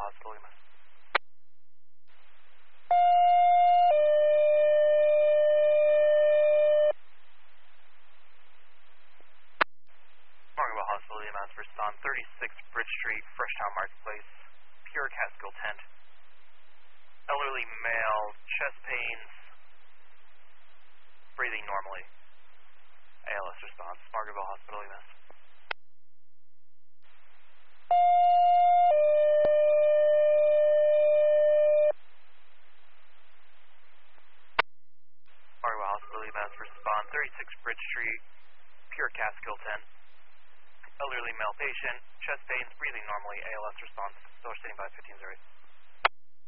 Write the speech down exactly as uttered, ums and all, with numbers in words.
Hospital, E M S. Margaret Hospital, E M S, respond thirty-six Bridge Street, Freshtown Marketplace, pure Catskill tent. Elderly male, chest pains, breathing normally. A L S response, Margaretville Hospital, E M S. Margaretville Hospital, E M S, respond thirty-six Bridge Street, pure Catskill tent. Elderly male patient, chest pains, breathing normally, A L S response, source standing by fifteen oh eight.